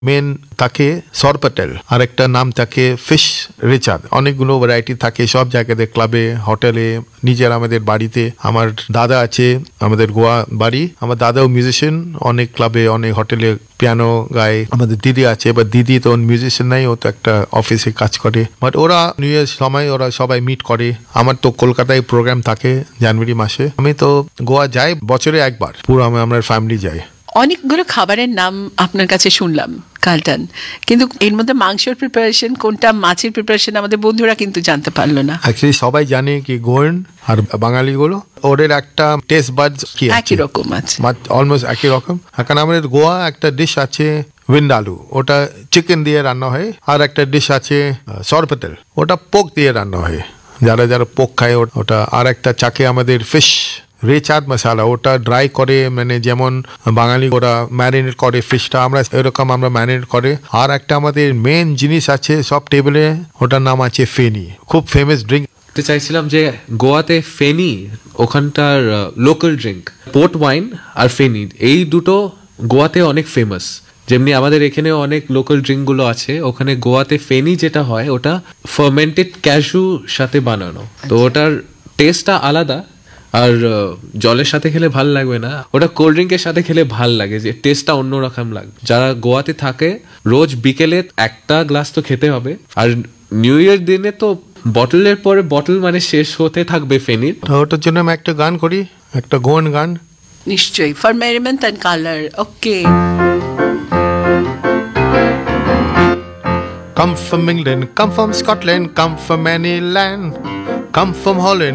Main থাকে সরপটেল, আর একটা নাম থাকে ফিশ রিচার্ড। অনেকগুলো ভ্যারাইটি থাকে সব জায়গাতে, ক্লাবে, হোটেলে, নিজের আমাদের বাড়িতে। আমার দাদা আছে, আমাদের গোয়া বাড়ি, আমার দাদাও মিউজিশিয়ান, অনেক ক্লাবে অনেক হোটেলে পিয়ানো গায়। আমাদের দিদি আছে, এবার দিদি তো মিউজিশিয়ান নাই, ও তো একটা অফিসে কাজ করে। বাট ওরা নিউ ইয়ার সময় ওরা সবাই মিট করে। আমার তো কলকাতায় প্রোগ্রাম থাকে জানুয়ারি মাসে, আমি তো গোয়া যাই বছরে একবার, পুরো আমরা ফ্যামিলি যাই। অনেকগুলো খাবারের নাম আপনার কাছে শুনলাম কালটান, কিন্তু এর মধ্যে মাংসের প্রিপারেশন কোনটা, মাছের প্রিপারেশন আমাদের বন্ধুরা কিন্তু জানতে পারলো না। অ্যাকচুয়ালি সবাই জানে কি গোয়েন আর বাঙালি গুলো ওদের একটা টেস্ট বাড কি একই রকম আছে, অলমোস্ট একই রকম। এখন আমাদের গোয়া একটা ডিশ আছে উইন্ডালু, ওটা চিকেন দিয়ে রান্না হয়। আর একটা ডিশ আছে সরপটেল, ওটা পোক দিয়ে রান্না হয়, যারা যারা পোক খায় ওটা। আর একটা চাকে আমাদের ফিশ রিচার্ড মশালা, ওটা ড্রাই করে, মানে যেমন বাঙালি ওরা ম্যারিনেট করে ফিশটা, আমরা এরকম আমরা ম্যারিনেট করে। আর একটা আমাদের মেন জিনিস আছে সব টেবিলে, ওটার নাম আছে ফেনি, খুব ফেমাস ড্রিঙ্ক। চাইছিলাম যে গোয়াতে Feni ওখানটার local drink, port wine আর ফেনি, এই দুটো গোয়াতে অনেক ফেমাস। যেমনি আমাদের এখানে অনেক লোকাল ড্রিঙ্ক গুলো আছে, ওখানে গোয়াতে ফেনি যেটা হয় ওটা ফার্মেন্টেড ক্যাশু সাথে বানানো, তো ওটার টেস্টটা আলাদা। আর জলের সাথে খেলে ভাল লাগবে না, ওটা কোল্ড ড্রিঙ্কের সাথে খেলে ভাল লাগে, যে টেস্টটা অন্যরকম লাগবে। যারা গোয়াতে থাকে রোজ বিকেলে একটা গ্লাস তো খেতে হবে। আর নিউ ইয়ার দিনে তো বটলের পরে বটল মানে শেষ হতে থাকবে ফেনির। ওটার জন্য আমি একটা গান করি, একটা গোয়ান গান। নিশ্চয়ই, for merriment and colour. Okay. Come from England, come from Scotland, come from any land, come from Holland.